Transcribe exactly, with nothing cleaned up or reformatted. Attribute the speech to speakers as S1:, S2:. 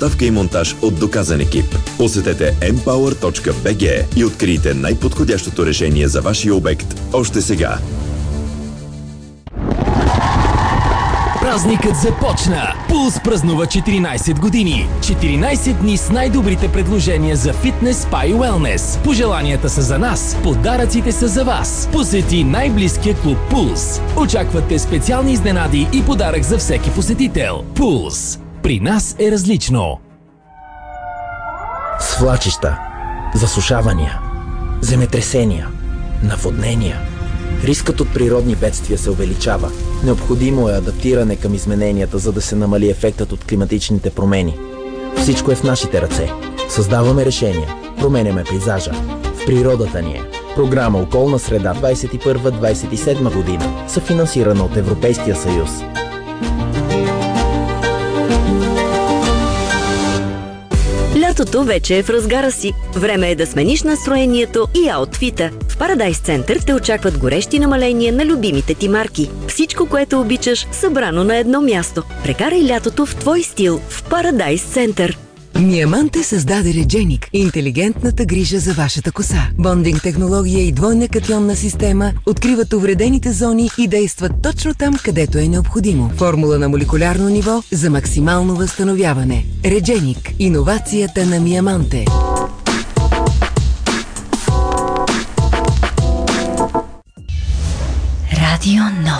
S1: доставка и монтаж от доказан екип. Посетете ем пауър точка би джи и открийте най-подходящото решение за вашия обект още сега.
S2: Празникът започна! Пулс празнува четиринайсет години. четиринайсет дни с най-добрите предложения за фитнес, спа и уелнес. Пожеланията са за нас, подаръците са за вас. Посети най-близкия клуб Пулс. Очаквате специални изненади и подарък за всеки посетител. Пулс. При нас е различно.
S3: Свлачища, засушавания, земетресения, наводнения. Рискът от природни бедствия се увеличава. Необходимо е адаптиране към измененията, за да се намали ефектът от климатичните промени. Всичко е в нашите ръце. Създаваме решения. Променяме пейзажа. В природата ни е. Програма Околна среда двайсет и първа - двайсет и седма година. Съфинансирана от Европейския съюз.
S4: Лятото вече е в разгара си. Време е да смениш настроението и аутфита. В Парадайс Център те очакват горещи намаления на любимите ти марки. Всичко, което обичаш, събрано на едно място. Прекарай лятото в твой стил в Парадайс Център.
S5: Миаманте създаде Редженик – интелигентната грижа за вашата коса. Бондинг технология и двойна катионна система откриват увредените зони и действат точно там, където е необходимо. Формула на молекулярно ниво за максимално възстановяване. Редженик – иновацията на Миаманте.
S6: Радио Но.